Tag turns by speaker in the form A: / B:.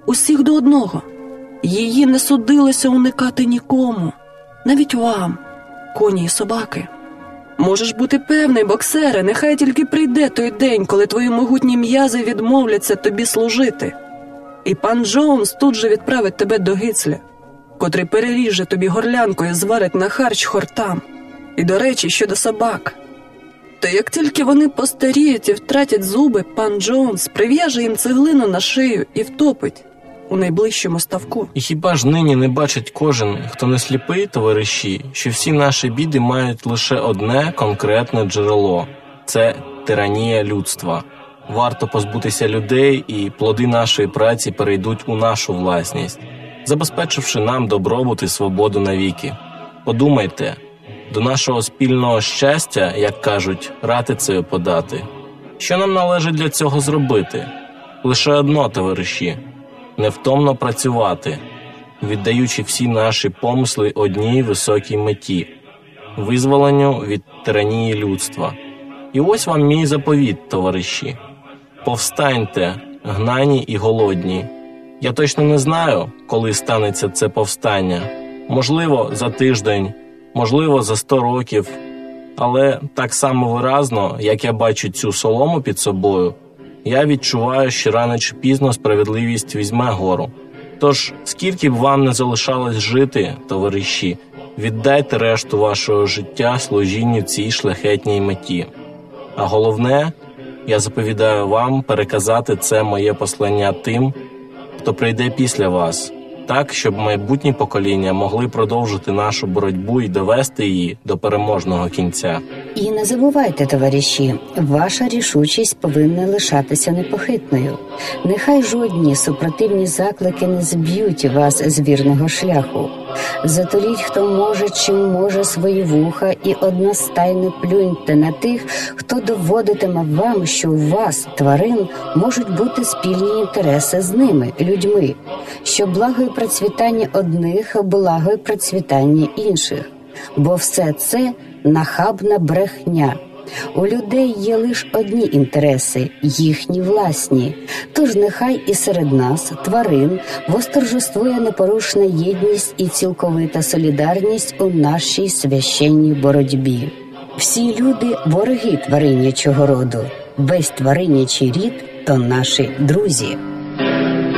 A: усіх до одного. Її не судилося уникати нікому, навіть вам, коні і собаки. Можеш бути певний, боксере, нехай тільки прийде той день, коли твої могутні м'язи відмовляться тобі служити. І пан Джонс тут же відправить тебе до Гицля, котрий переріже тобі горлянку і зварить на харч хортам. І, до речі, щодо собак. То як тільки вони постаріють і втратять зуби, пан Джонс прив'яже їм цеглину на шию і втопить у найближчому ставку.
B: І хіба ж нині не бачить кожен, хто не сліпий, товариші, що всі наші біди мають лише одне конкретне джерело – це тиранія людства. Варто позбутися людей, і плоди нашої праці перейдуть у нашу власність, забезпечивши нам добробут і свободу навіки. Подумайте, до нашого спільного щастя, як кажуть, ратицею подати. Що нам належить для цього зробити? Лише одно, товариші – невтомно працювати, віддаючи всі наші помисли одній високій меті – визволенню від тиранії людства. І ось вам мій заповіт, товариші. Повстаньте, гнані і голодні. Я точно не знаю, коли станеться це повстання. Можливо, за тиждень, можливо, за 100 років. Але так само виразно, як я бачу цю солому під собою, я відчуваю, що рано чи пізно справедливість візьме гору. Тож, скільки б вам не залишалось жити, товариші, віддайте решту вашого життя служінню цій шляхетній меті. А головне, я заповідаю вам переказати це моє послання тим, хто прийде після вас, так, щоб майбутні покоління могли продовжити нашу боротьбу і довести її до переможного кінця.
C: І не забувайте, товариші, ваша рішучість повинна лишатися непохитною. Нехай жодні супротивні заклики не зб'ють вас з вірного шляху. Затуліть, хто може, чим може, свої вуха, і одностайно плюньте на тих, хто доводитиме вам, що у вас, тварин, можуть бути спільні інтереси з ними, людьми, що благо і процвітання одних, благо і процвітання інших. Бо все це нахабна брехня. У людей є лише одні інтереси, їхні власні. Тож нехай і серед нас, тварин, восторжествує непорушна єдність і цілковита солідарність у нашій священній боротьбі. Всі люди – вороги тваринячого роду. Весь тваринячий рід – то наші друзі.